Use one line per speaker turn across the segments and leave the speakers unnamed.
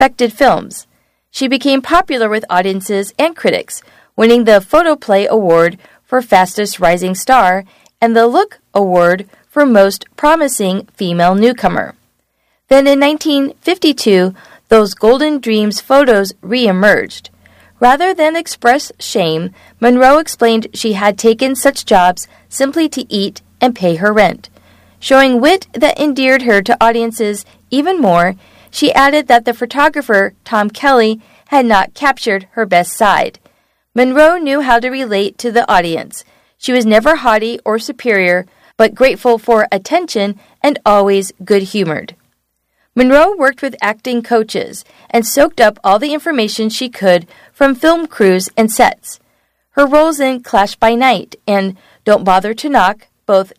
expected films. She became popular with audiences and critics, winning the Photoplay Award for Fastest Rising Star and the Look Award for Most Promising Female Newcomer. Then in 1952, those Golden Dreams photos re-emerged. Rather than express shame, Monroe explained she had taken such jobs simply to eat and pay her rent. Showing wit that endeared her to audiences even more, she added that the photographer, Tom Kelly, had not captured her best side. Monroe knew how to relate to the audience. She was never haughty or superior, but grateful for attention and always good-humored. Monroe worked with acting coaches and soaked up all the information she could from film crews and sets. Her roles in Clash by Night and Don't Bother to Knock, both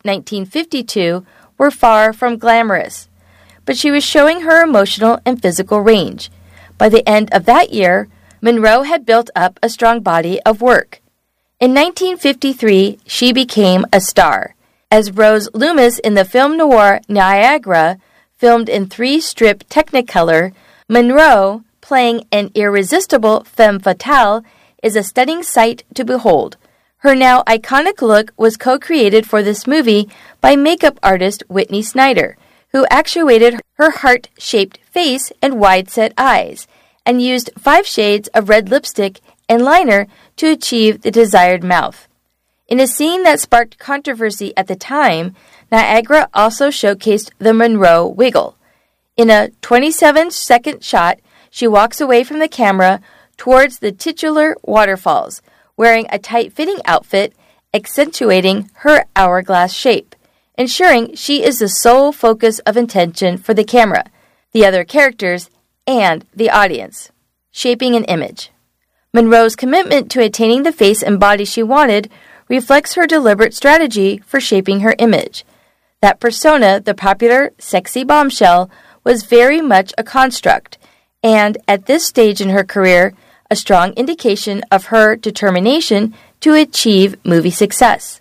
1952, were far from glamorous, but she was showing her emotional and physical range. By the end of that year, Monroe had built up a strong body of work. In 1953, she became a star. As Rose Loomis in the film noir Niagara, filmed in 3-strip Technicolor, Monroe, playing an irresistible femme fatale, is a stunning sight to behold. Her now iconic look was co-created for this movie by makeup artist Whitney Snyder, who actuated her heart-shaped face and wide-set eyes, and used 5 shades of red lipstick and liner to achieve the desired mouth. In a scene that sparked controversy at the time, Niagara also showcased the Monroe wiggle. In a 27-second shot, she walks away from the camera towards the titular waterfalls, wearing a tight-fitting outfit, accentuating her hourglass shape, ensuring she is the sole focus of attention for the camera, the other characters, and the audience. Shaping an image. Monroe's commitment to attaining the face and body she wanted reflects her deliberate strategy for shaping her image. That persona, the popular sexy bombshell, was very much a construct, and at this stage in her career, a strong indication of her determination to achieve movie success.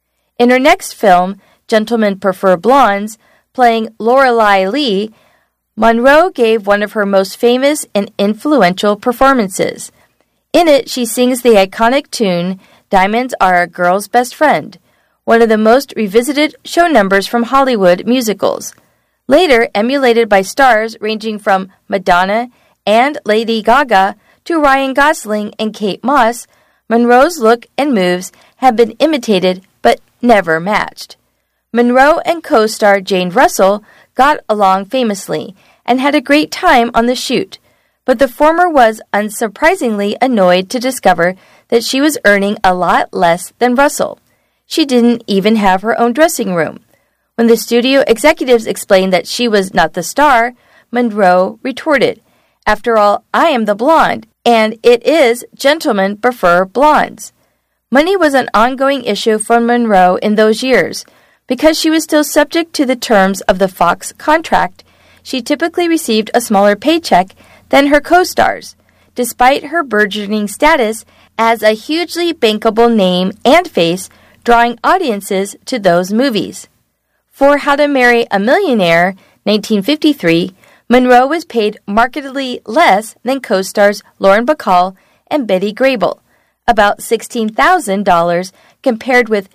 In her next film, Gentlemen Prefer Blondes, playing Lorelei Lee, Monroe gave one of her most famous and influential performances. In it, she sings the iconic tune, Diamonds Are a Girl's Best Friend, one of the most revisited show numbers from Hollywood musicals. Later emulated by stars ranging from Madonna and Lady Gaga to Ryan Gosling and Kate Moss, Monroe's look and moves have been imitated but never matched. Monroe and co-star Jane Russell got along famously and had a great time on the shoot, but the former was unsurprisingly annoyed to discover that she was earning a lot less than Russell. She didn't even have her own dressing room. When the studio executives explained that she was not the star, Monroe retorted, "After all, I am the blonde, and it is Gentlemen Prefer Blondes." Money was an ongoing issue for Monroe in those years. Because she was still subject to the terms of the Fox contract, she typically received a smaller paycheck than her co-stars, despite her burgeoning status as a hugely bankable name and face, drawing audiences to those movies. For How to Marry a Millionaire, 1953, Monroe was paid markedly less than co-stars Lauren Bacall and Betty Grable, about $16,000 compared with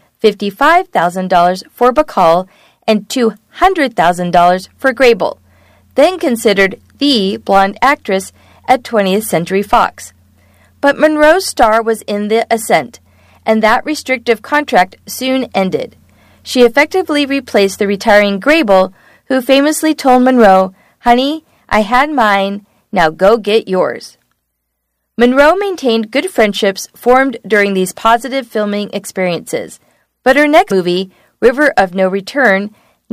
$55,000 for Bacall and $200,000 for Grable, then considered the blonde actress at 20th Century Fox. But Monroe's star was in the ascent, and that restrictive contract soon ended. She effectively replaced the retiring Grable, who famously told Monroe, "Honey, I had mine, now go get yours." Monroe maintained good friendships formed during these positive filming experiences, but her next movie, River of No Return,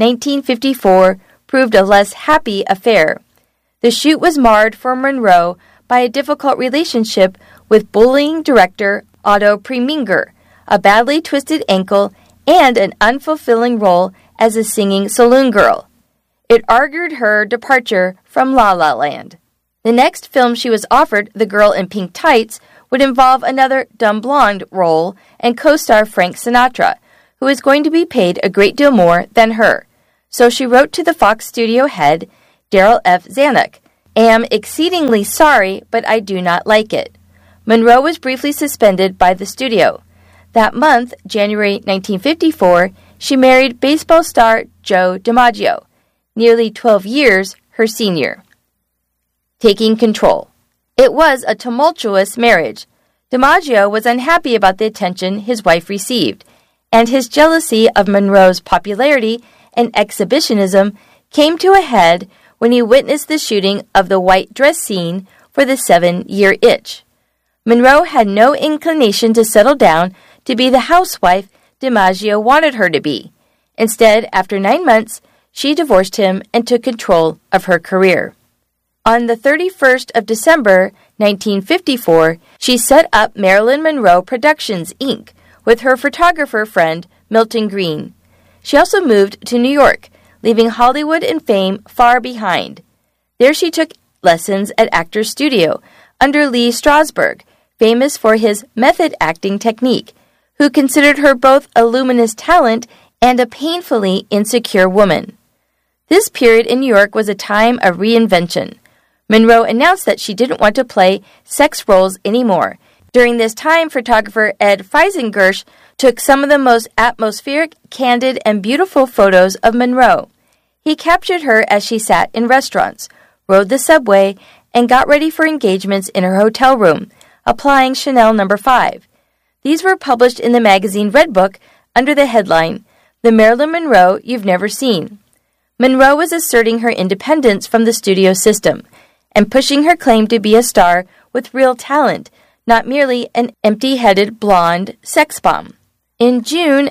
1954, proved a less happy affair. The shoot was marred for Monroe by a difficult relationship with bullying director Otto Preminger, a badly twisted ankle, and an unfulfilling role as a singing saloon girl. It argued her departure from La La Land. The next film she was offered, The Girl in Pink Tights, would involve another dumb blonde role and co-star Frank Sinatra, who was going to be paid a great deal more than her. So she wrote to the Fox studio head, Darryl F. Zanuck, Am exceedingly sorry, but I do not like it. Monroe was briefly suspended by the studio. That month, January 1954, she married baseball star Joe DiMaggio, nearly 12 years her senior. Taking control. It was a tumultuous marriage. DiMaggio was unhappy about the attention his wife received, and his jealousy of Monroe's popularity and exhibitionism came to a head when he witnessed the shooting of the white dress scene for the 7-Year Itch. Monroe had no inclination to settle down to be the housewife DiMaggio wanted her to be. Instead, after 9 months, she divorced him and took control of her career. On the 31st of December, 1954, she set up Marilyn Monroe Productions, Inc., with her photographer friend, Milton Green. She also moved to New York, leaving Hollywood and fame far behind. There she took lessons at Actors Studio under Lee Strasberg, famous for his method acting technique, who considered her both a luminous talent and a painfully insecure woman. This period in New York was a time of reinvention. Monroe announced that she didn't want to play sex roles anymore. During this time, photographer Ed Feisengersh took some of the most atmospheric, candid, and beautiful photos of Monroe. He captured her as she sat in restaurants, rode the subway, and got ready for engagements in her hotel room, applying Chanel No. 5. These were published in the magazine Redbook under the headline, The Marilyn Monroe You've Never Seen. Monroe was asserting her independence from the studio system and pushing her claim to be a star with real talent, not merely an empty-headed blonde sex bomb. In June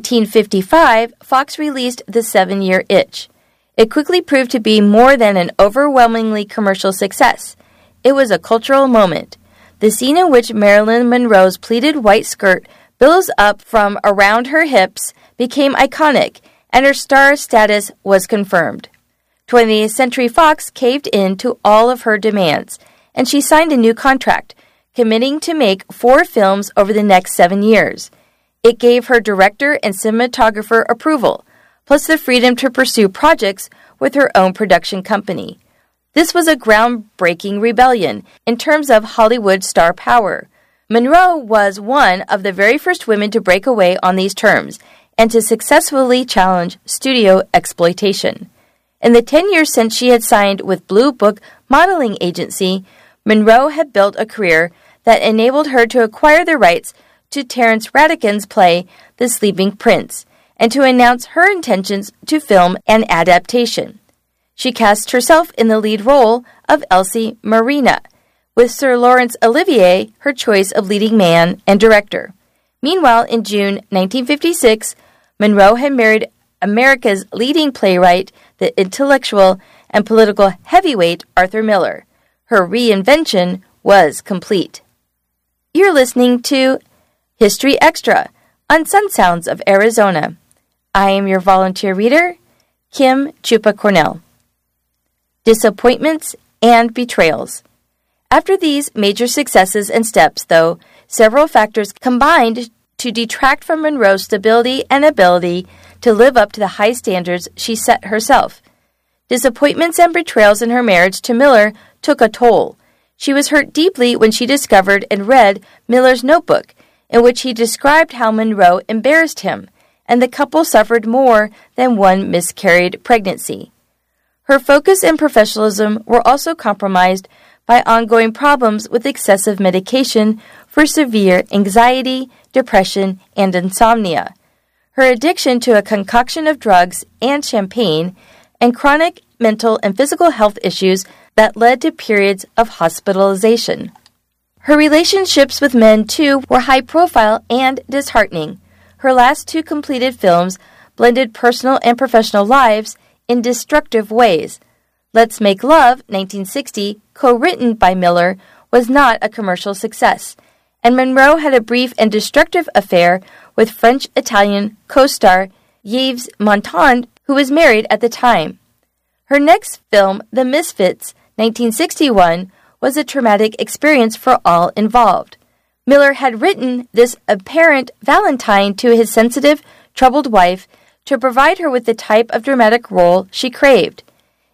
1955, Fox released The 7-Year Itch. It quickly proved to be more than an overwhelmingly commercial success. It was a cultural moment. The scene in which Marilyn Monroe's pleated white skirt billows up from around her hips became iconic, and her star status was confirmed. 20th Century Fox caved in to all of her demands, and she signed a new contract, committing to make 4 films over the next 7 years. It gave her director and cinematographer approval, plus the freedom to pursue projects with her own production company. This was a groundbreaking rebellion in terms of Hollywood star power. Monroe was one of the very first women to break away on these terms and to successfully challenge studio exploitation. In the 10 years since she had signed with Blue Book Modeling Agency, Monroe had built a career that enabled her to acquire the rights to Terence Rattigan's play The Sleeping Prince and to announce her intentions to film an adaptation. She cast herself in the lead role of Elsie Marina, with Sir Laurence Olivier her choice of leading man and director. Meanwhile, in June 1956, Monroe had married America's leading playwright, the intellectual and political heavyweight Arthur Miller. Her reinvention was complete. You're listening to History Extra on Sun Sounds of Arizona. I am your volunteer reader, Kim Chupa Cornell. Disappointments and betrayals. After these major successes and steps, though, several factors combined to detract from Monroe's stability and ability to live up to the high standards she set herself. Disappointments and betrayals in her marriage to Miller took a toll. She was hurt deeply when she discovered and read Miller's notebook, in which he described how Monroe embarrassed him, and the couple suffered more than one miscarried pregnancy. Her focus and professionalism were also compromised by ongoing problems with excessive medication for severe anxiety, depression, and insomnia. Her addiction to a concoction of drugs and champagne, and chronic mental and physical health issues that led to periods of hospitalization. Her relationships with men, too, were high-profile and disheartening. Her last 2 completed films blended personal and professional lives in destructive ways. Let's Make Love, 1960, co-written by Miller, was not a commercial success, and Monroe had a brief and destructive affair with French-Italian co-star Yves Montand, who was married at the time. Her next film, The Misfits, 1961, was a traumatic experience for all involved. Miller had written this apparent Valentine to his sensitive, troubled wife to provide her with the type of dramatic role she craved.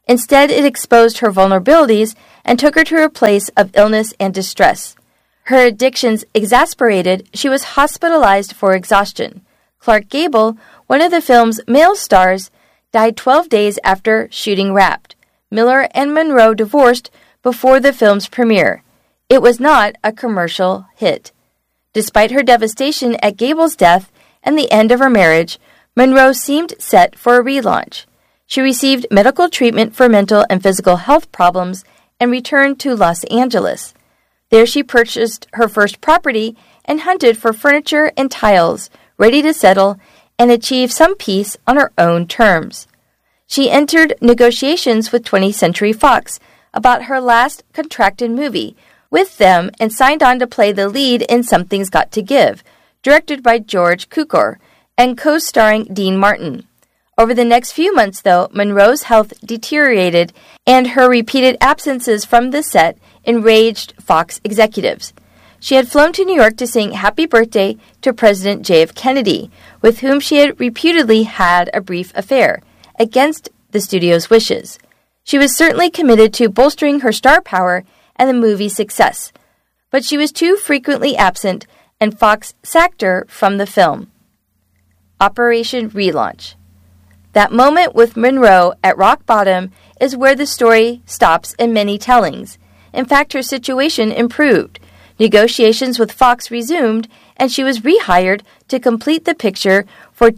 Instead, it exposed her vulnerabilities and took her to a place of illness and distress. Her addictions exasperated, she was hospitalized for exhaustion. Clark Gable, one of the film's male stars, died 12 days after shooting Wrapped. Miller and Monroe divorced before the film's premiere. It was not a commercial hit. Despite her devastation at Gable's death and the end of her marriage, Monroe seemed set for a relaunch. She received medical treatment for mental and physical health problems and returned to Los Angeles. There she purchased her first property and hunted for furniture and tiles, ready to settle and achieve some peace on her own terms. She entered negotiations with 20th Century Fox about her last contracted movie with them and signed on to play the lead in Something's Got to Give, directed by George Cukor and co-starring Dean Martin. Over the next few months, though, Monroe's health deteriorated and her repeated absences from the set enraged Fox executives. She had flown to New York to sing Happy Birthday to President J.F. Kennedy, with whom she had reputedly had a brief affair, against the studio's wishes. She was certainly committed to bolstering her star power and the movie's success, but she was too frequently absent, and Fox sacked her from the film. Operation Relaunch. That moment with Monroe at rock bottom is where the story stops in many tellings. In fact, her situation improved. Negotiations with Fox resumed, and she was rehired to complete the picture for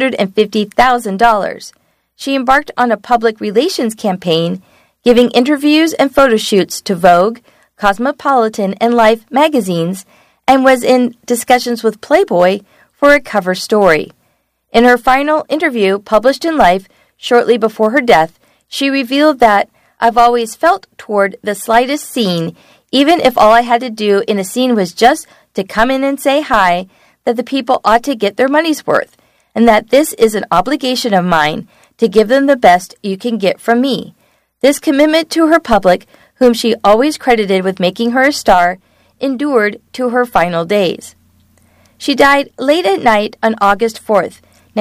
$250,000. She embarked on a public relations campaign, giving interviews and photo shoots to Vogue, Cosmopolitan, and Life magazines, and was in discussions with Playboy for a cover story. In her final interview, published in Life shortly before her death, she revealed that, "I've always felt toward the slightest scene, even if all I had to do in a scene was just to come in and say hi, that the people ought to get their money's worth, and that this is an obligation of mine to give them the best you can get from me." This commitment to her public, whom she always credited with making her a star, endured to her final days. She died late at night on August 4th,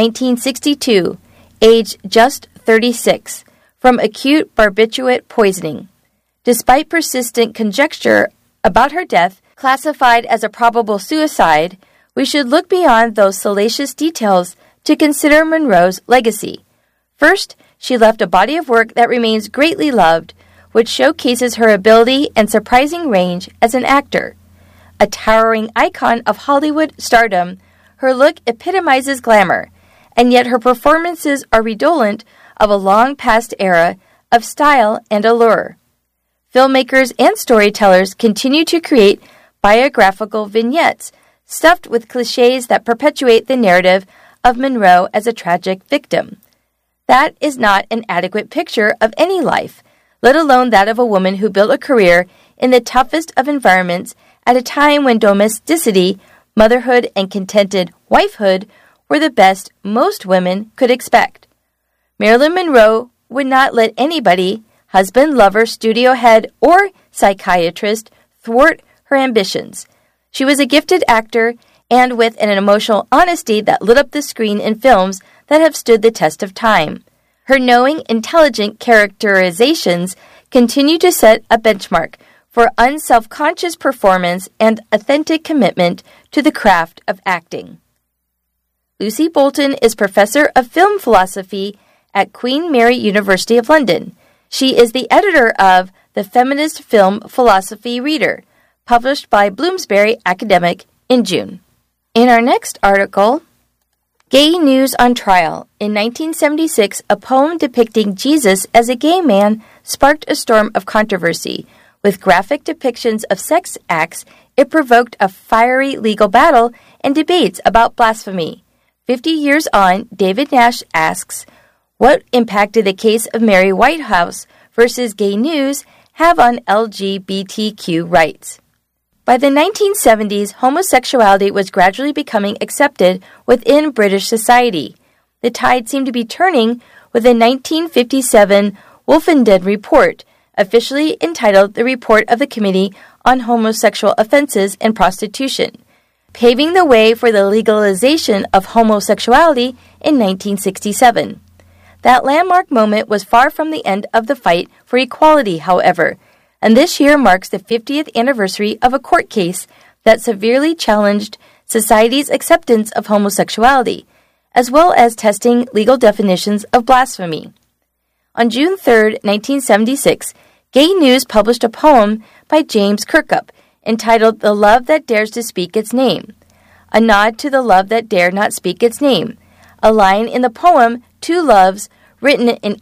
1962, aged just 36, from acute barbiturate poisoning. Despite persistent conjecture about her death, classified as a probable suicide, we should look beyond those salacious details to consider Monroe's legacy. First, she left a body of work that remains greatly loved, which showcases her ability and surprising range as an actor. A towering icon of Hollywood stardom, her look epitomizes glamour, and yet her performances are redolent of a long-past era of style and allure. Filmmakers and storytellers continue to create biographical vignettes stuffed with cliches that perpetuate the narrative of Monroe as a tragic victim. That is not an adequate picture of any life, let alone that of a woman who built a career in the toughest of environments at a time when domesticity, motherhood, and contented wifehood were the best most women could expect. Marilyn Monroe would not let anybody, husband, lover, studio head, or psychiatrist, thwart her ambitions. She was a gifted actor and with an emotional honesty that lit up the screen in films that have stood the test of time. Her knowing, intelligent characterizations continue to set a benchmark for unself-conscious performance and authentic commitment to the craft of acting. Lucy Bolton is professor of film philosophy at Queen Mary University of London. She is the editor of The Feminist Film Philosophy Reader, published by Bloomsbury Academic in June. In our next article, Gay News on Trial. In 1976, a poem depicting Jesus as a gay man sparked a storm of controversy. With graphic depictions of sex acts, it provoked a fiery legal battle and debates about blasphemy. 50 years on, David Nash asks, what impact did the case of Mary Whitehouse versus Gay News have on LGBTQ rights? By the 1970s, homosexuality was gradually becoming accepted within British society. The tide seemed to be turning with the 1957 Wolfenden Report, officially entitled the Report of the Committee on Homosexual Offenses and Prostitution, paving the way for the legalization of homosexuality in 1967. That landmark moment was far from the end of the fight for equality, however, and this year marks the 50th anniversary of a court case that severely challenged society's acceptance of homosexuality, as well as testing legal definitions of blasphemy. On June 3, 1976, Gay News published a poem by James Kirkup entitled The Love That Dares to Speak Its Name, a nod to the love that dared not speak its name, a line in the poem Two Loves, written in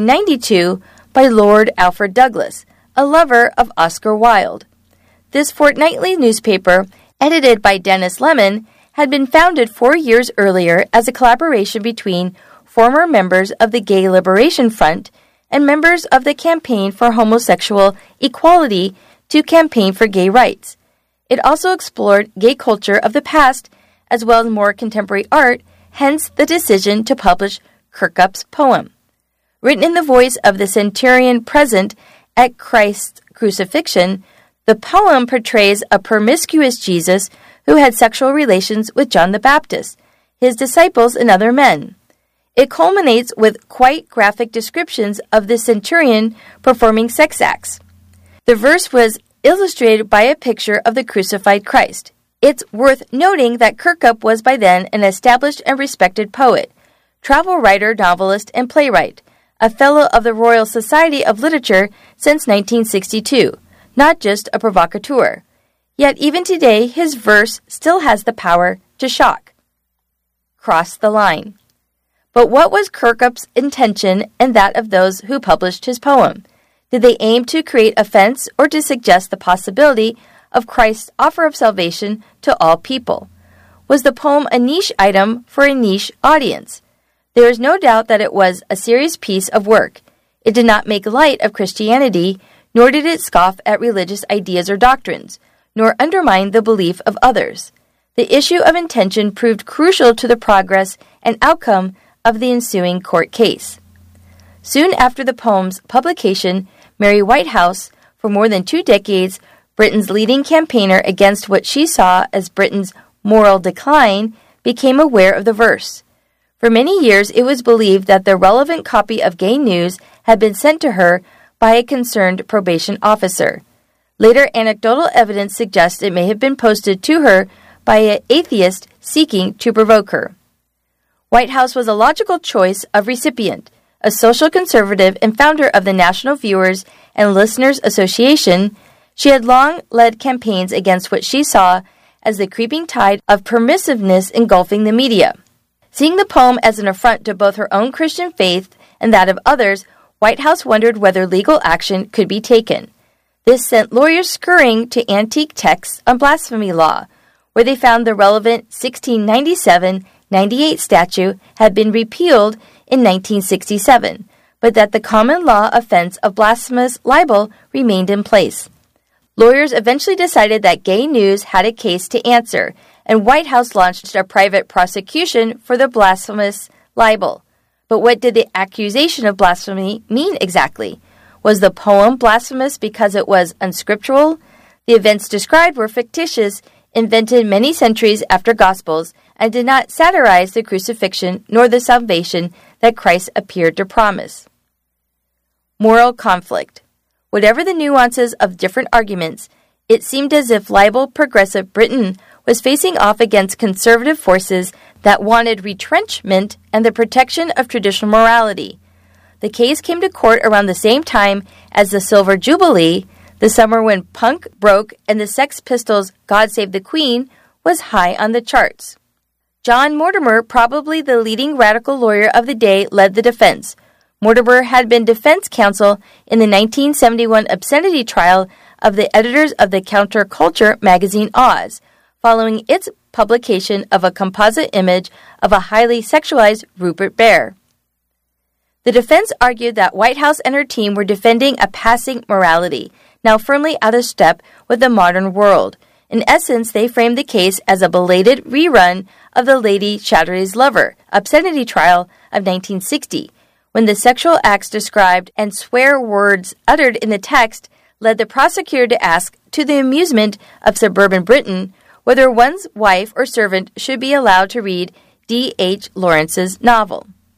1892 by Lord Alfred Douglas, a lover of Oscar Wilde. This fortnightly newspaper, edited by Dennis Lemon, had been founded 4 years earlier as a collaboration between former members of the Gay Liberation Front and members of the Campaign for Homosexual Equality to campaign for gay rights. It also explored gay culture of the past as well as more contemporary art, hence the decision to publish Kirkup's poem. Written in the voice of the centurion present at Christ's crucifixion, the poem portrays a promiscuous Jesus who had sexual relations with John the Baptist, his disciples, and other men. It culminates with quite graphic descriptions of the centurion performing sex acts. The verse was illustrated by a picture of the crucified Christ. It's worth noting that Kirkup was by then an established and respected poet, travel writer, novelist, and playwright, a Fellow of the Royal Society of Literature since 1962, not just a provocateur. Yet even today, his verse still has the power to shock. Cross the line. But what was Kirkup's intention and that of those who published his poem? Did they aim to create offense or to suggest the possibility of Christ's offer of salvation to all people? Was the poem a niche item for a niche audience? There is no doubt that it was a serious piece of work. It did not make light of Christianity, nor did it scoff at religious ideas or doctrines, nor undermine the belief of others. The issue of intention proved crucial to the progress and outcome of the ensuing court case. Soon after the poem's publication, Mary Whitehouse, for more than 2 decades, Britain's leading campaigner against what she saw as Britain's moral decline, became aware of the verse. For many years, it was believed that the relevant copy of Gay News had been sent to her by a concerned probation officer. Later, anecdotal evidence suggests it may have been posted to her by an atheist seeking to provoke her. Whitehouse was a logical choice of recipient. A social conservative and founder of the National Viewers and Listeners Association, she had long led campaigns against what she saw as the creeping tide of permissiveness engulfing the media. Seeing the poem as an affront to both her own Christian faith and that of others, Whitehouse wondered whether legal action could be taken. This sent lawyers scurrying to antique texts on blasphemy law, where they found the relevant 1697-98 statute had been repealed in 1967, but that the common law offense of blasphemous libel remained in place. Lawyers eventually decided that Gay News had a case to answer, and Whitehouse launched a private prosecution for the blasphemous libel. But what did the accusation of blasphemy mean exactly? Was the poem blasphemous because it was unscriptural? The events described were fictitious, invented many centuries after Gospels, and did not satirize the crucifixion nor the salvation that Christ appeared to promise. Moral conflict. Whatever the nuances of different arguments, it seemed as if libel progressive Britain was facing off against conservative forces that wanted retrenchment and the protection of traditional morality. The case came to court around the same time as the Silver Jubilee, the summer when punk broke and the Sex Pistols' God Save the Queen was high on the charts. John Mortimer, probably the leading radical lawyer of the day, led the defense. Mortimer had been defense counsel in the 1971 obscenity trial of the editors of the counterculture magazine Oz, following its publication of a composite image of a highly sexualized Rupert Bear. The defense argued that Whitehouse and her team were defending a passing morality, now firmly out of step with the modern world. In essence, they framed the case as a belated rerun of the Lady Chatterley's Lover obscenity trial of 1960, when the sexual acts described and swear words uttered in the text led the prosecutor to ask, to the amusement of suburban Britain, whether one's wife or servant should be allowed to read D.H. Lawrence's novel.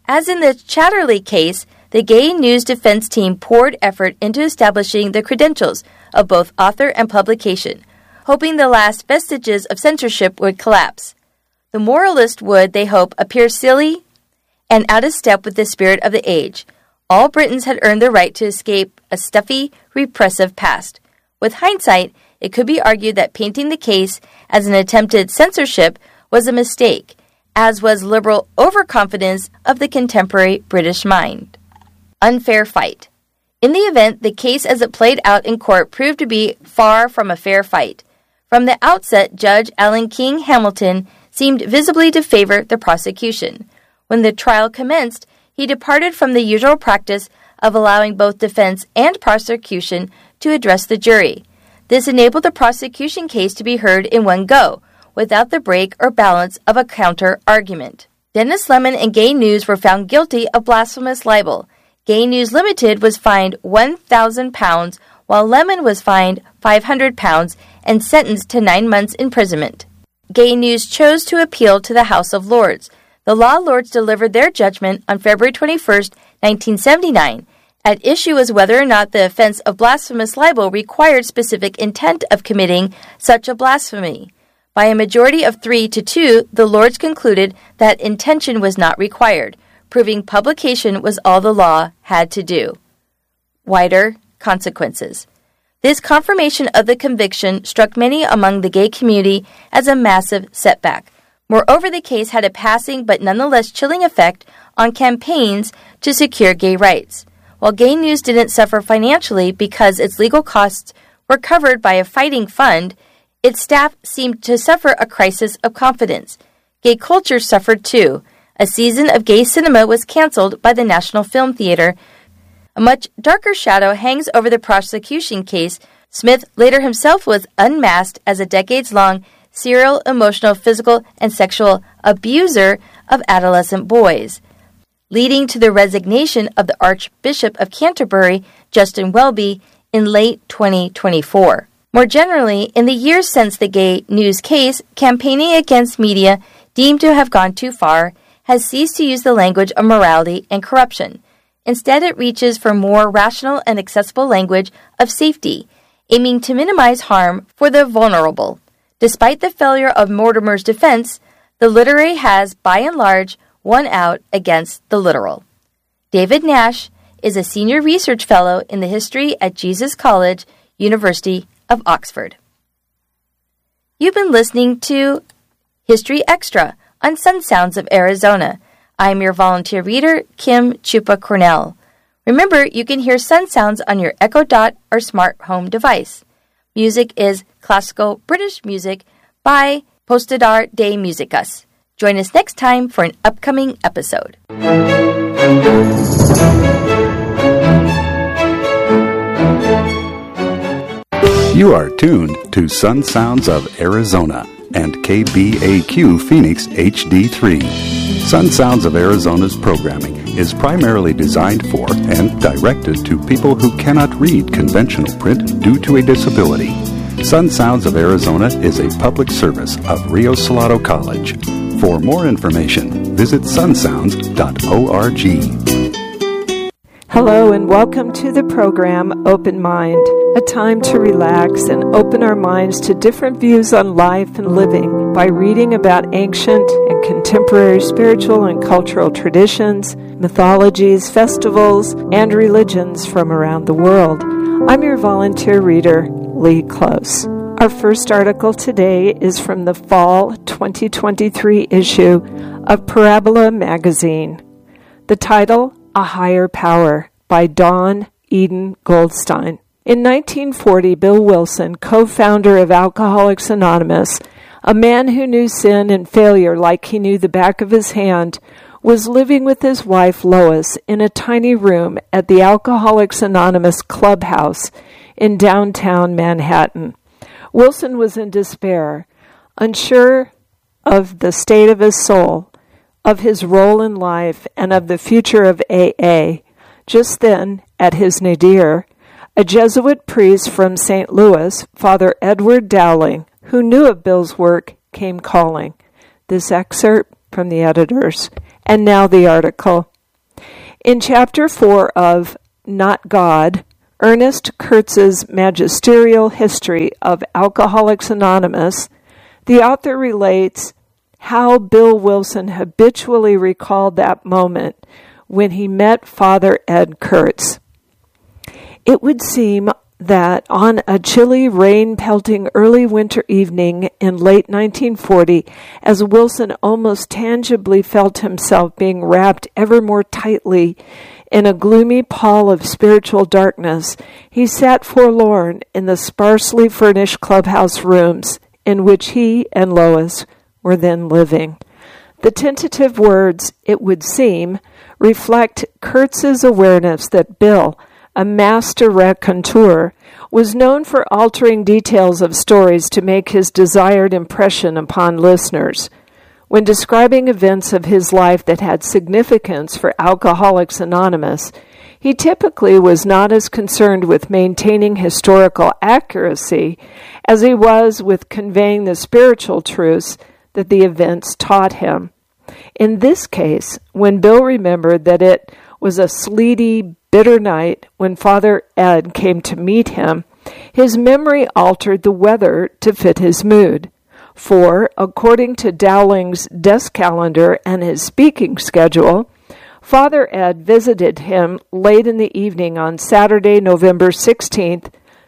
As in the Chatterley case, the Gay News defense team poured effort into establishing the credentials of both author and publication, hoping the last vestiges of censorship would collapse. The moralist would, they hope, appear silly and out of step with the spirit of the age. All Britons had earned the right to escape a stuffy, repressive past. With hindsight, it could be argued that painting the case as an attempted censorship was a mistake, as was liberal overconfidence of the contemporary British mind. Unfair fight. In the event, the case as it played out in court proved to be far from a fair fight. From the outset, Judge Alan King Hamilton seemed visibly to favor the prosecution. When the trial commenced, he departed from the usual practice of allowing both defense and prosecution to address the jury. This enabled the prosecution case to be heard in one go, without the break or balance of a counter-argument. Dennis Lemon and Gay News were found guilty of blasphemous libel. Gay News Limited was fined £1,000, while Lemon was fined £500 and sentenced to 9 months' imprisonment. Gay News chose to appeal to the House of Lords. The Law Lords delivered their judgment on February 21, 1979. At issue was whether or not the offense of blasphemous libel required specific intent of committing such a blasphemy. By a majority of 3 to 2, the Lords concluded that intention was not required, proving publication was all the law had to do. Wider consequences. This confirmation of the conviction struck many among the gay community as a massive setback. Moreover, the case had a passing but nonetheless chilling effect on campaigns to secure gay rights. While Gay News didn't suffer financially because its legal costs were covered by a fighting fund, its staff seemed to suffer a crisis of confidence. Gay culture suffered too. A season of gay cinema was canceled by the National Film Theater. A much darker shadow hangs over the prosecution case. Smith later himself was unmasked as a decades-long serial, emotional, physical, and sexual abuser of adolescent boys, leading to the resignation of the Archbishop of Canterbury, Justin Welby, in late 2024. More generally, in the years since the Gay News case, campaigning against media deemed to have gone too far has ceased to use the language of morality and corruption. Instead, it reaches for more rational and accessible language of safety, aiming to minimize harm for the vulnerable. Despite the failure of Mortimer's defense, the literary has, by and large, won out against the literal. David Nash is a senior research fellow in the history at Jesus College, University of Oxford. You've been listening to History Extra on Sun Sounds of Arizona. I'm your volunteer reader, Kim Chupa Cornell. Remember, you can hear Sun Sounds on your Echo Dot or smart home device. Music is classical British music by Postadar de Musicas. Join us next time for an upcoming episode.
You are tuned to Sun Sounds of Arizona and KBAQ Phoenix HD3. Sun Sounds of Arizona's programming is primarily designed for and directed to people who cannot read conventional print due to a disability. Sun Sounds of Arizona is a public service of Rio Salado College. For more information, visit sunsounds.org.
Hello and welcome to the program Open Mind, a time to relax and open our minds to different views on life and living by reading about ancient and contemporary spiritual and cultural traditions, mythologies, festivals, and religions from around the world. I'm your volunteer reader, Lee Close. Our first article today is from the fall 2023 issue of Parabola magazine. The title, A Higher Power, by Dawn Eden Goldstein. In 1940, Bill Wilson, co-founder of Alcoholics Anonymous, a man who knew sin and failure like he knew the back of his hand, was living with his wife Lois in a tiny room at the Alcoholics Anonymous clubhouse in downtown Manhattan. Wilson was in despair, unsure of the state of his soul, of his role in life, and of the future of AA. Just then, at his nadir, a Jesuit priest from St. Louis, Father Edward Dowling, who knew of Bill's work, came calling. This excerpt from the editors. And now the article. In Chapter 4 of Not God, Ernest Kurtz's magisterial history of Alcoholics Anonymous, the author relates how Bill Wilson habitually recalled that moment when he met Father Ed Kurtz. It would seem that on a chilly, rain-pelting early winter evening in late 1940, as Wilson almost tangibly felt himself being wrapped ever more tightly in a gloomy pall of spiritual darkness, he sat forlorn in the sparsely furnished clubhouse rooms in which he and Lois were then living. The tentative words, "it would seem," reflect Kurtz's awareness that Bill, a master raconteur, was known for altering details of stories to make his desired impression upon listeners. When describing events of his life that had significance for Alcoholics Anonymous, he typically was not as concerned with maintaining historical accuracy as he was with conveying the spiritual truths that the events taught him. In this case, when Bill remembered that it was a sleety, bitter night when Father Ed came to meet him, his memory altered the weather to fit his mood. For, according to Dowling's desk calendar and his speaking schedule, Father Ed visited him late in the evening on Saturday, November 16th,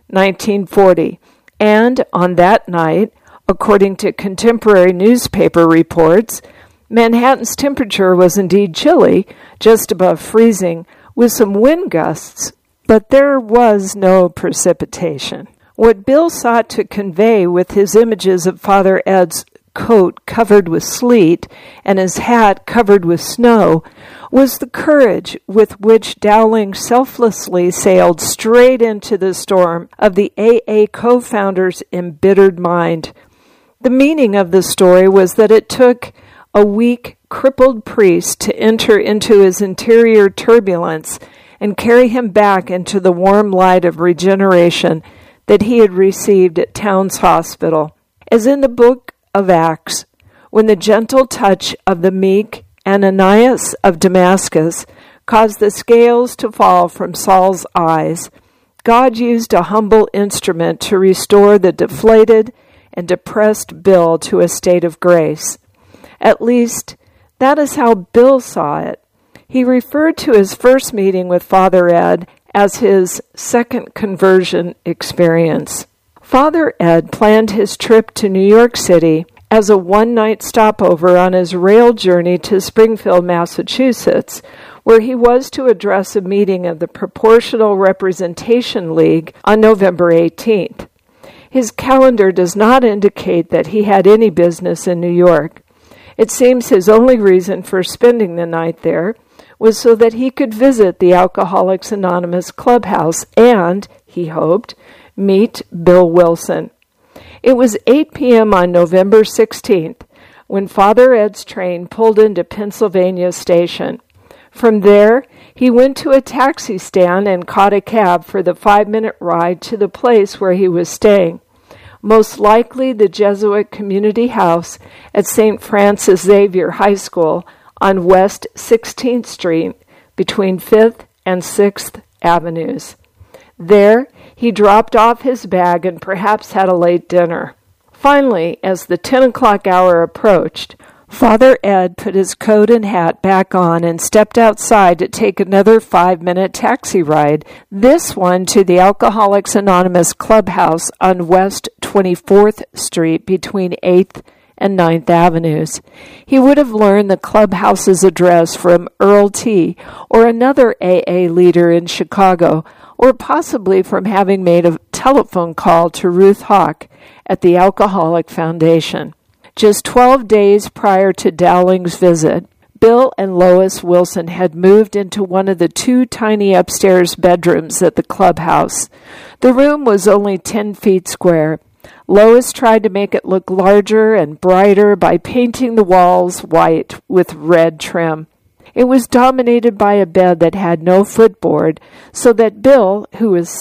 1940, and on that night, according to contemporary newspaper reports, Manhattan's temperature was indeed chilly, just above freezing, with some wind gusts, but there was no precipitation. What Bill sought to convey with his images of Father Ed's coat covered with sleet and his hat covered with snow was the courage with which Dowling selflessly sailed straight into the storm of the AA co-founder's embittered mind. The meaning of the story was that it took a weak, crippled priest to enter into his interior turbulence and carry him back into the warm light of regeneration that he had received at Towns Hospital. As in the book of Acts, when the gentle touch of the meek Ananias of Damascus caused the scales to fall from Saul's eyes, God used a humble instrument to restore the deflated and depressed Bill to a state of grace. At least, that is how Bill saw it. He referred to his first meeting with Father Ed as his second conversion experience. Father Ed planned his trip to New York City as a one-night stopover on his rail journey to Springfield, Massachusetts, where he was to address a meeting of the Proportional Representation League on November 18th. His calendar does not indicate that he had any business in New York. It seems his only reason for spending the night there was so that he could visit the Alcoholics Anonymous clubhouse and, he hoped, meet Bill Wilson. It was 8 p.m. on November 16th when Father Ed's train pulled into Pennsylvania Station. From there, he went to a taxi stand and caught a cab for the 5-minute ride to the place where he was staying, most likely the Jesuit Community House at St. Francis Xavier High School on West 16th Street between 5th and 6th Avenues. There, he dropped off his bag and perhaps had a late dinner. Finally, as the 10 o'clock hour approached, Father Ed put his coat and hat back on and stepped outside to take another 5-minute taxi ride, this one to the Alcoholics Anonymous clubhouse on West 24th Street between 8th and 9th Avenues. He would have learned the clubhouse's address from Earl T., or another AA leader in Chicago, or possibly from having made a telephone call to Ruth Hawk at the Alcoholic Foundation. Just 12 days prior to Dowling's visit, Bill and Lois Wilson had moved into one of the 2 tiny upstairs bedrooms at the clubhouse. The room was only 10 feet square. Lois tried to make it look larger and brighter by painting the walls white with red trim. It was dominated by a bed that had no footboard, so that Bill, who was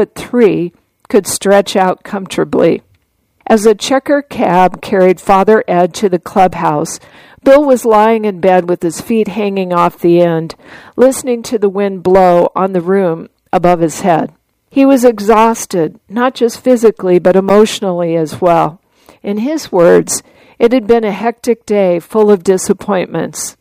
6'3", could stretch out comfortably. As a checker cab carried Father Ed to the clubhouse, Bill was lying in bed with his feet hanging off the end, listening to the wind blow on the room above his head. He was exhausted, not just physically, but emotionally as well. In his words, it had been a hectic day full of disappointments.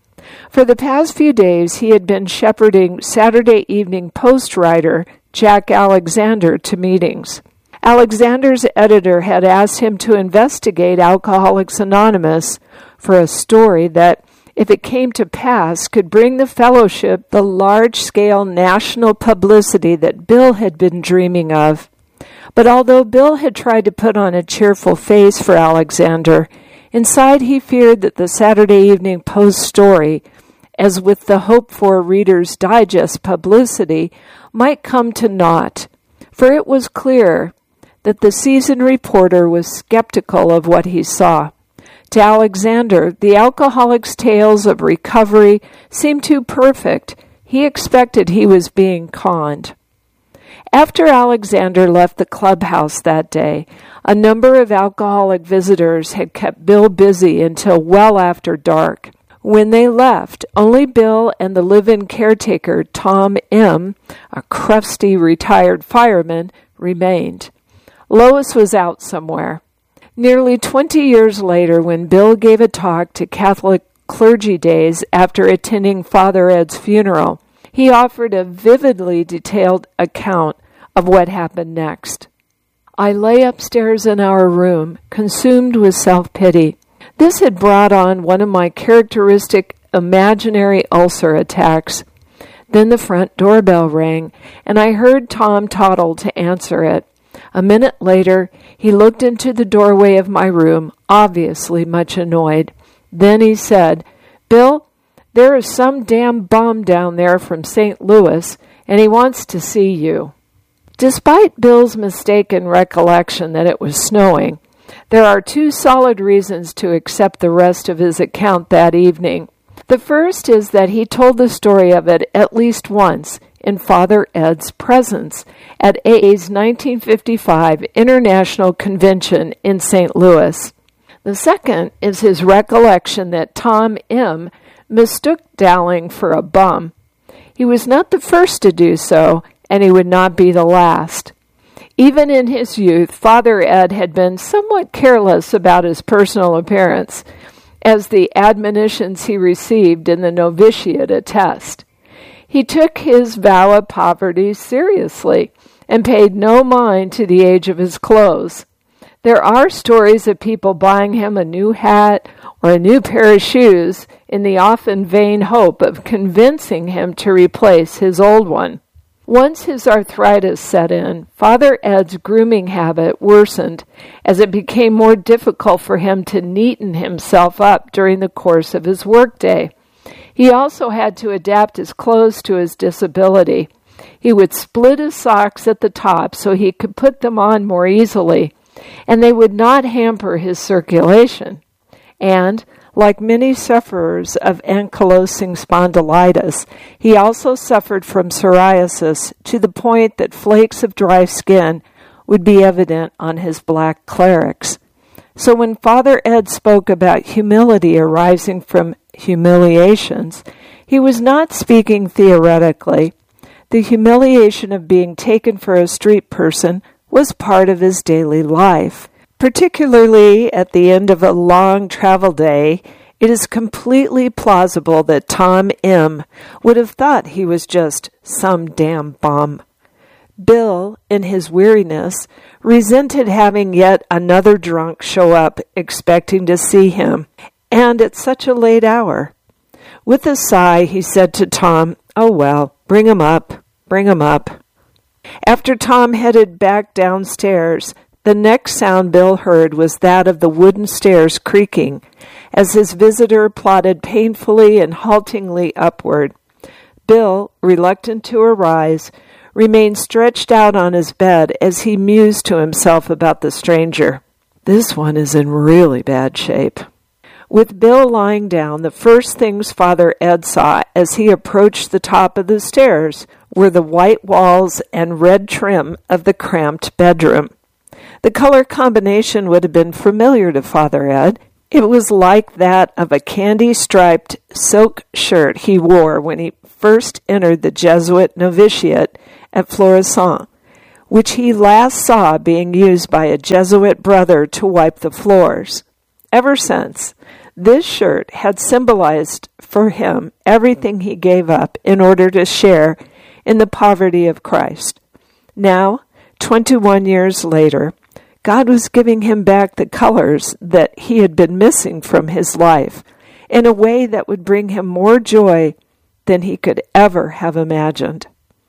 For the past few days, he had been shepherding Saturday Evening Post writer Jack Alexander to meetings. Alexander's editor had asked him to investigate Alcoholics Anonymous for a story that, if it came to pass, could bring the fellowship the large-scale national publicity that Bill had been dreaming of. But although Bill had tried to put on a cheerful face for Alexander, inside he feared that the Saturday Evening Post story, as with the hoped-for Reader's Digest publicity, might come to naught, for it was clear that the seasoned reporter was skeptical of what he saw. To Alexander, the alcoholic's tales of recovery seemed too perfect. He expected he was being conned. After Alexander left the clubhouse that day, a number of alcoholic visitors had kept Bill busy until well after dark. When they left, only Bill and the live-in caretaker, Tom M., a crusty retired fireman, remained. Lois was out somewhere. Nearly 20 years later, when Bill gave a talk to Catholic Clergy Days after attending Father Ed's funeral, he offered a vividly detailed account of what happened next. I lay upstairs in our room, consumed with self-pity. This had brought on one of my characteristic imaginary ulcer attacks. Then the front doorbell rang, and I heard Tom toddle to answer it. A minute later, he looked into the doorway of my room, obviously much annoyed. Then he said, "Bill, there is some damn bum down there from St. Louis, and he wants to see you." Despite Bill's mistaken recollection that it was snowing, there are two solid reasons to accept the rest of his account that evening. The first is that he told the story of it at least once in Father Ed's presence at AA's 1955 International Convention in St. Louis. The second is his recollection that Tom M. mistook Dowling for a bum. He was not the first to do so, and he would not be the last. Even in his youth, Father Ed had been somewhat careless about his personal appearance, as the admonitions he received in the novitiate attest. He took his vow of poverty seriously and paid no mind to the age of his clothes. There are stories of people buying him a new hat or a new pair of shoes in the often vain hope of convincing him to replace his old one. Once his arthritis set in, Father Ed's grooming habit worsened as it became more difficult for him to neaten himself up during the course of his workday. He also had to adapt his clothes to his disability. He would split his socks at the top so he could put them on more easily, and they would not hamper his circulation. And, like many sufferers of ankylosing spondylitis, he also suffered from psoriasis to the point that flakes of dry skin would be evident on his black clerics. So when Father Ed spoke about humility arising from humiliations, he was not speaking theoretically. The humiliation of being taken for a street person was part of his daily life. Particularly at the end of a long travel day, it is completely plausible that Tom M. would have thought he was just some damn bum. Bill, in his weariness, resented having yet another drunk show up expecting to see him, and at such a late hour. With a sigh, he said to Tom, "Oh well, bring him up, bring him up." After Tom headed back downstairs, the next sound Bill heard was that of the wooden stairs creaking, as his visitor plodded painfully and haltingly upward. Bill, reluctant to arise, remained stretched out on his bed as he mused to himself about the stranger. This one is in really bad shape. With Bill lying down, the first things Father Ed saw as he approached the top of the stairs were the white walls and red trim of the cramped bedroom. The color combination would have been familiar to Father Ed. It was like that of a candy-striped silk shirt he wore when he first entered the Jesuit novitiate at Florissant, which he last saw being used by a Jesuit brother to wipe the floors. Ever since, this shirt had symbolized for him everything he gave up in order to share in the poverty of Christ. Now, 21 years later, God was giving him back the colors that he had been missing from his life in a way that would bring him more joy than he could ever have imagined.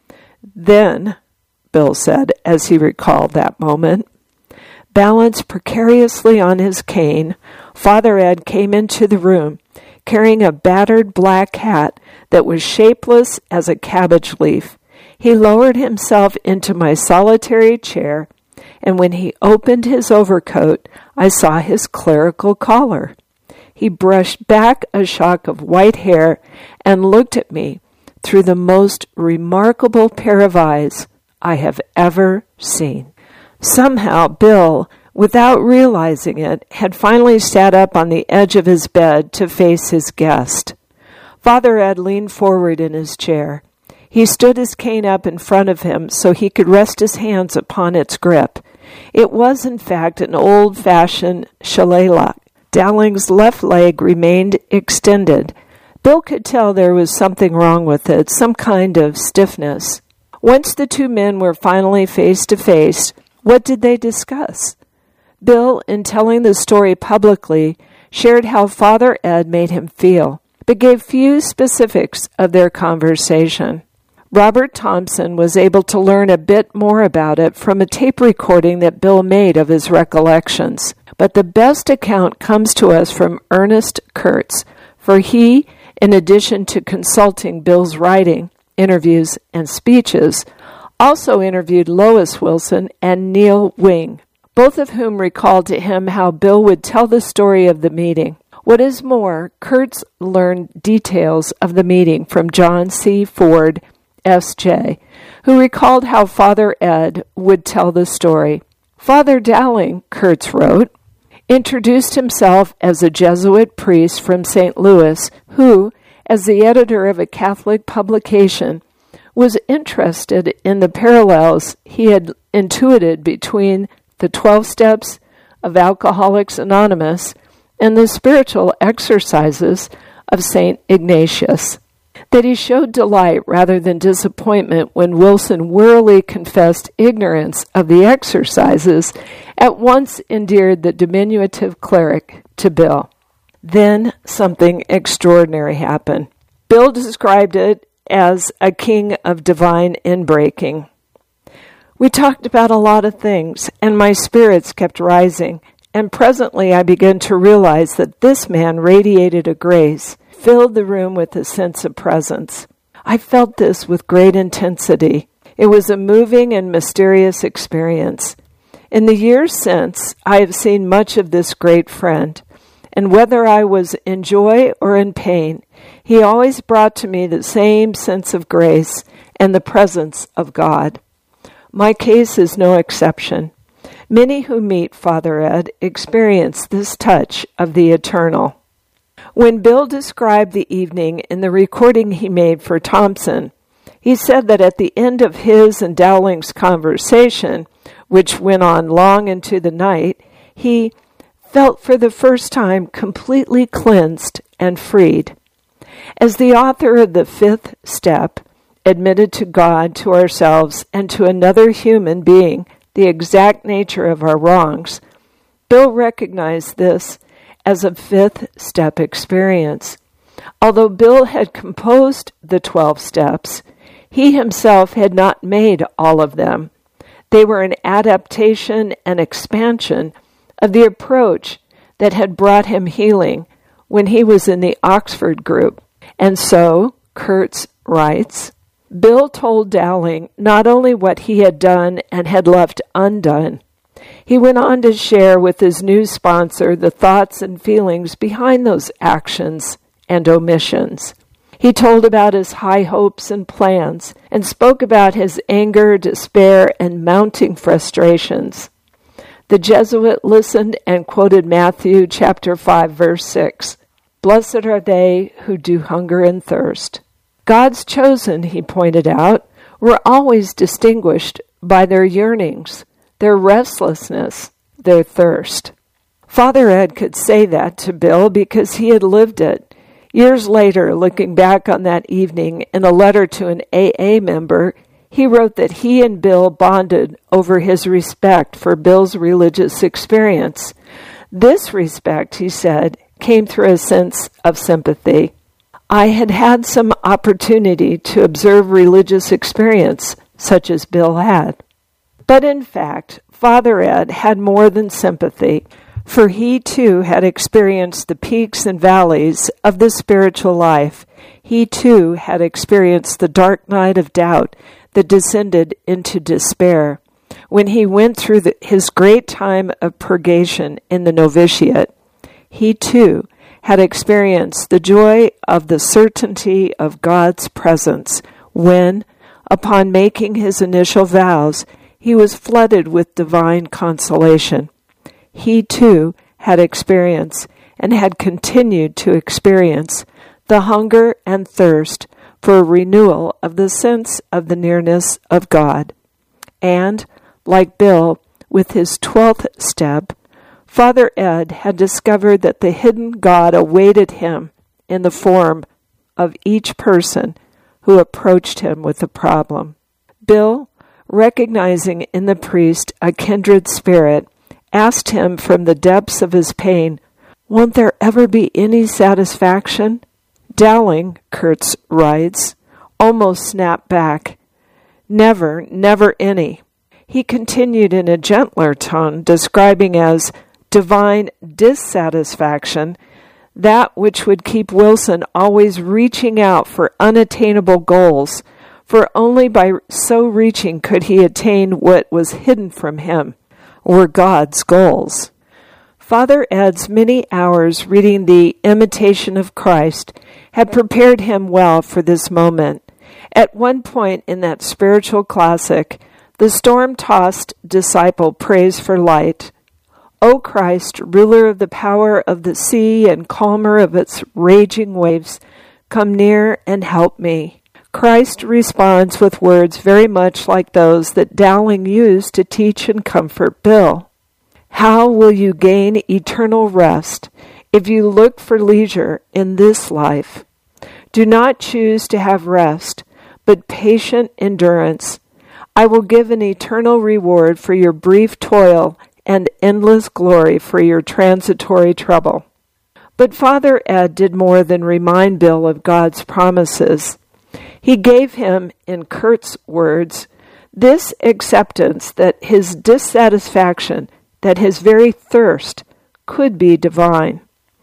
Then, Bill said, as he recalled that moment, balanced precariously on his cane, Father Ed came into the room carrying a battered black hat that was shapeless as a cabbage leaf. He lowered himself into my solitary chair, and when he opened his overcoat, I saw his clerical collar. He brushed back a shock of white hair and looked at me through the most remarkable pair of eyes I have ever seen. Somehow, Bill, without realizing it, had finally sat up on the edge of his bed to face his guest. Father Ed leaned forward in his chair. He stood his cane up in front of him so he could rest his hands upon its grip. It was, in fact, an old-fashioned shillelagh. Dowling's left leg remained extended. Bill could tell there was something wrong with it, some kind of stiffness. Once the two men were finally face to face, what did they discuss? Bill, in telling the story publicly, shared how Father Ed made him feel, but gave few specifics of their conversation. Robert Thompson was able to learn a bit more about it from a tape recording that Bill made of his recollections. But the best account comes to us from Ernest Kurtz, for he, in addition to consulting Bill's writing, interviews, and speeches, also interviewed Lois Wilson and Neil Wing, both of whom recalled to him how Bill would tell the story of the meeting. What is more, Kurtz learned details of the meeting from John C. Ford, S.J., who recalled how Father Ed would tell the story. Father Dowling, Kurtz wrote, introduced himself as a Jesuit priest from St. Louis who, as the editor of a Catholic publication, was interested in the parallels he had intuited between the 12 steps of Alcoholics Anonymous and the spiritual exercises of St. Ignatius. That he showed delight rather than disappointment when Wilson wearily confessed ignorance of the exercises at once endeared the diminutive cleric to Bill. Then something extraordinary happened. Bill described it as a king of divine inbreaking. We talked about a lot of things, and my spirits kept rising, and presently I began to realize that this man radiated a grace, filled the room with a sense of presence. I felt this with great intensity. It was a moving and mysterious experience. In the years since, I have seen much of this great friend, and whether I was in joy or in pain, he always brought to me the same sense of grace and the presence of God. My case is no exception. Many who meet Father Ed experience this touch of the eternal. When Bill described the evening in the recording he made for Thompson, he said that at the end of his and Dowling's conversation, which went on long into the night, he felt for the first time completely cleansed and freed. As the author of the fifth step, admitted to God, to ourselves, and to another human being the exact nature of our wrongs, Bill recognized this as a fifth step experience. Although Bill had composed the 12 steps, he himself had not made all of them. They were an adaptation and expansion of the approach that had brought him healing when he was in the Oxford group. And so, Kurtz writes, Bill told Dowling not only what he had done and had left undone, he went on to share with his new sponsor the thoughts and feelings behind those actions and omissions. He told about his high hopes and plans and spoke about his anger, despair, and mounting frustrations. The Jesuit listened and quoted Matthew chapter 5, verse 6. Blessed are they who do hunger and thirst. God's chosen, he pointed out, were always distinguished by their yearnings, their restlessness, their thirst. Father Ed could say that to Bill because he had lived it. Years later, looking back on that evening in a letter to an AA member, he wrote that he and Bill bonded over his respect for Bill's religious experience. This respect, he said, came through a sense of sympathy. I had had some opportunity to observe religious experience, such as Bill had. But in fact, Father Ed had more than sympathy, for he too had experienced the peaks and valleys of the spiritual life. He too had experienced the dark night of doubt that descended into despair when he went through his great time of purgation in the novitiate. He too had experienced the joy of the certainty of God's presence when, upon making his initial vows, he was flooded with divine consolation. He too had experienced and had continued to experience the hunger and thirst for a renewal of the sense of the nearness of God. And, like Bill, with his 12th step, Father Ed had discovered that the hidden God awaited him in the form of each person who approached him with a problem. Bill, recognizing in the priest a kindred spirit, asked him from the depths of his pain, "Won't there ever be any satisfaction?" Dowling, Kurtz writes, almost snapped back, "Never, never any." He continued in a gentler tone, describing as divine dissatisfaction that which would keep Wilson always reaching out for unattainable goals, for only by so reaching could he attain what was hidden from him, were God's goals. Father Ed's many hours reading the Imitation of Christ had prepared him well for this moment. At one point in that spiritual classic, the storm-tossed disciple prays for light. O Christ, ruler of the power of the sea and calmer of its raging waves, come near and help me. Christ responds with words very much like those that Dowling used to teach and comfort Bill. How will you gain eternal rest if you look for leisure in this life? Do not choose to have rest, but patient endurance. I will give an eternal reward for your brief toil and endless glory for your transitory trouble. But Father Ed did more than remind Bill of God's promises. He gave him, in Kurt's words, this acceptance that his dissatisfaction, that his very thirst, could be divine.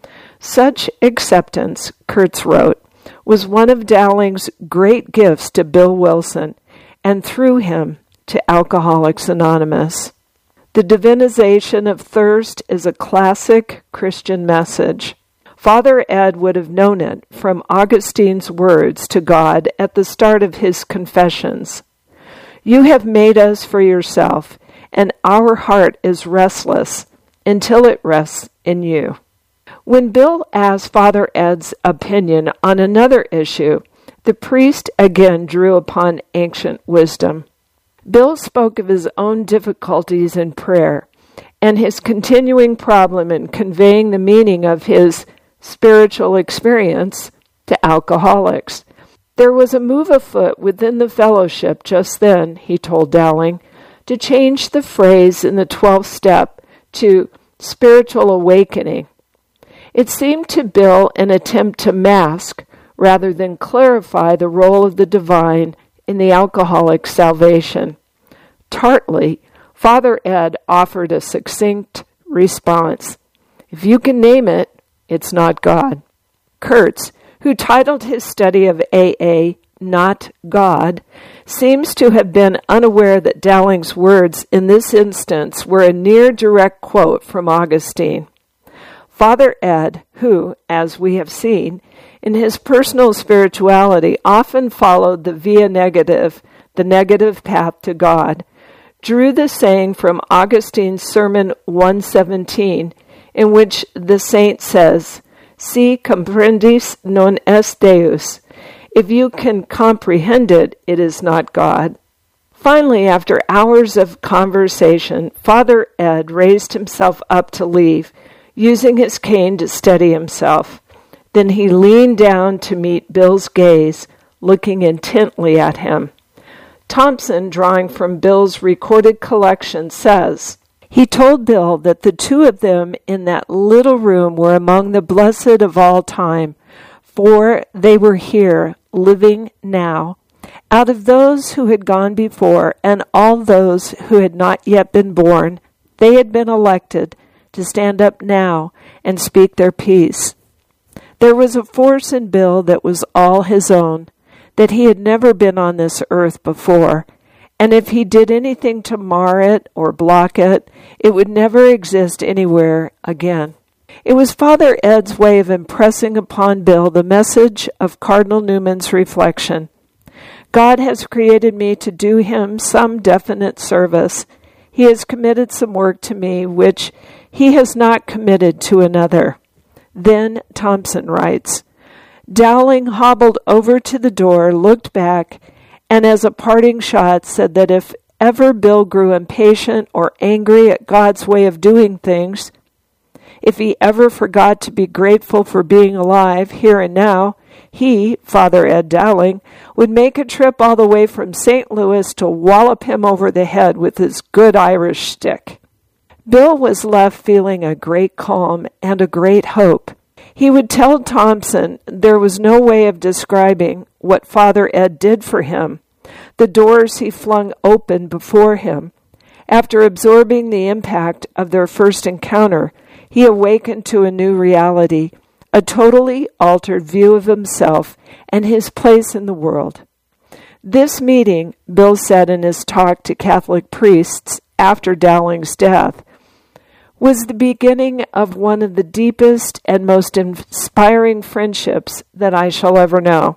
Such acceptance, Kurtz wrote, was one of Dowling's great gifts to Bill Wilson, and through him to Alcoholics Anonymous. The divinization of thirst is a classic Christian message. Father Ed would have known it from Augustine's words to God at the start of his Confessions. You have made us for yourself, and our heart is restless until it rests in you. When Bill asked Father Ed's opinion on another issue, the priest again drew upon ancient wisdom. Bill spoke of his own difficulties in prayer and his continuing problem in conveying the meaning of his spiritual experience to alcoholics. There was a move afoot within the fellowship just then, he told Dowling, to change the phrase in the 12th step to spiritual awakening. It seemed to Bill an attempt to mask rather than clarify the role of the divine in the alcoholic's salvation. Tartly, Father Ed offered a succinct response. If you can name it, it's not God. Kurtz, who titled his study of AA, Not God, seems to have been unaware that Dowling's words in this instance were a near direct quote from Augustine. Father Ed, who, as we have seen, in his personal spirituality often followed the via negative, the negative path to God, drew the saying from Augustine's Sermon 117, in which the saint says, "Si comprendis non est Deus." If you can comprehend it, it is not God. Finally, after hours of conversation, Father Ed raised himself up to leave, using his cane to steady himself. Then he leaned down to meet Bill's gaze, looking intently at him. Thompson, drawing from Bill's recorded collection, says, "He told Bill that the two of them in that little room were among the blessed of all time, for they were here, living now. Out of those who had gone before and all those who had not yet been born, they had been elected to stand up now and speak their piece. There was a force in Bill that was all his own, that he had never been on this earth before, and if he did anything to mar it or block it, it would never exist anywhere again." It was Father Ed's way of impressing upon Bill the message of Cardinal Newman's reflection. God has created me to do him some definite service. He has committed some work to me which he has not committed to another. Then Thompson writes, Dowling hobbled over to the door, looked back, and as a parting shot said that if ever Bill grew impatient or angry at God's way of doing things, if he ever forgot to be grateful for being alive here and now, he, Father Ed Dowling, would make a trip all the way from St. Louis to wallop him over the head with his good Irish stick. Bill was left feeling a great calm and a great hope. He would tell Thompson there was no way of describing what Father Ed did for him, the doors he flung open before him. After absorbing the impact of their first encounter, he awakened to a new reality, a totally altered view of himself and his place in the world. This meeting, Bill said in his talk to Catholic priests after Dowling's death, was the beginning of one of the deepest and most inspiring friendships that I shall ever know.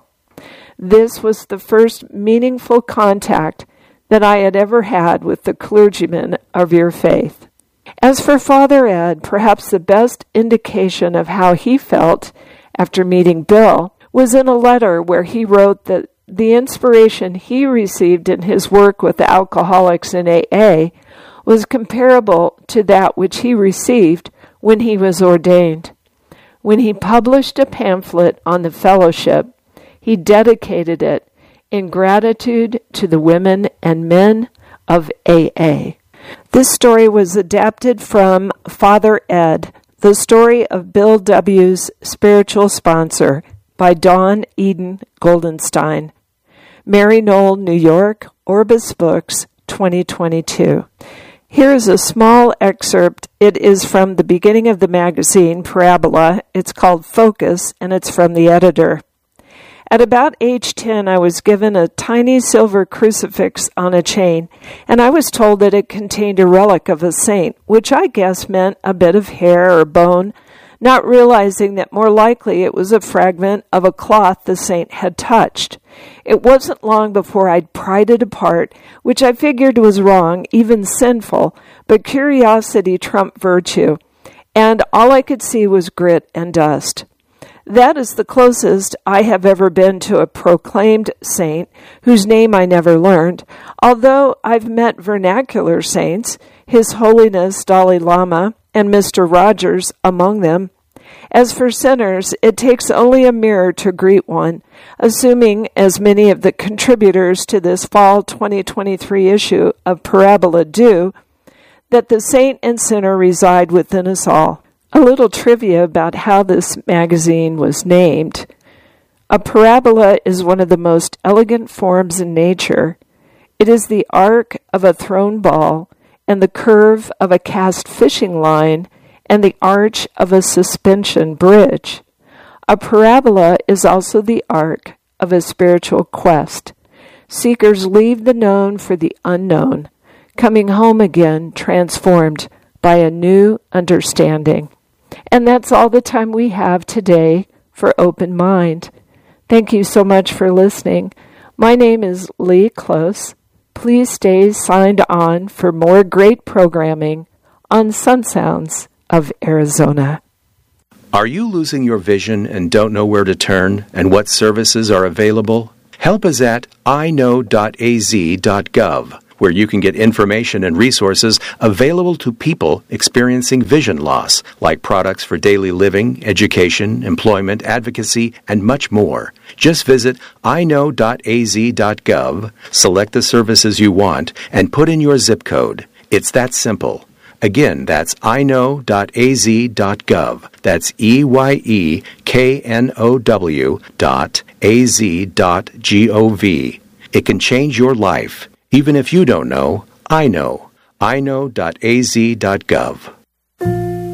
This was the first meaningful contact that I had ever had with the clergymen of your faith. As for Father Ed, perhaps the best indication of how he felt after meeting Bill was in a letter where he wrote that the inspiration he received in his work with the alcoholics in AA was comparable to that which he received when he was ordained. When he published a pamphlet on the fellowship, he dedicated it in gratitude to the women and men of AA. This story was adapted from Father Ed, the story of Bill W.'s spiritual sponsor, by Dawn Eden Goldenstein. Mary Knoll, New York, Orbis Books, 2022. Here is a small excerpt. It is from the beginning of the magazine, Parabola. It's called Focus, and it's from the editor. At about age 10, I was given a tiny silver crucifix on a chain, and I was told that it contained a relic of a saint, which I guess meant a bit of hair or bone, not realizing that more likely it was a fragment of a cloth the saint had touched. It wasn't long before I'd pried it apart, which I figured was wrong, even sinful, but curiosity trumped virtue, and all I could see was grit and dust. That is the closest I have ever been to a proclaimed saint, whose name I never learned, although I've met vernacular saints, His Holiness Dalai Lama and Mr. Rogers among them. As for sinners, it takes only a mirror to greet one, assuming, as many of the contributors to this fall 2023 issue of Parabola do, that the saint and sinner reside within us all. A little trivia about how this magazine was named. A parabola is one of the most elegant forms in nature. It is the arc of a thrown ball and the curve of a cast fishing line and the arch of a suspension bridge. A parabola is also the arc of a spiritual quest. Seekers leave the known for the unknown, coming home again transformed by a new understanding. And that's all the time we have today for Open Mind. Thank you so much for listening. My name is Lee Close. Please stay signed on for more great programming on Sun Sounds of Arizona.
Are you losing your vision and don't know where to turn and what services are available? Help is at iknow.az.gov, where you can get information and resources available to people experiencing vision loss, like products for daily living, education, employment, advocacy, and much more. Just visit iknow.az.gov, select the services you want, and put in your zip code. It's that simple. Again, that's iknow.az.gov. That's EYEKNOW.az.gov. It can change your life. Even if you don't know, I know. iknow.az.gov.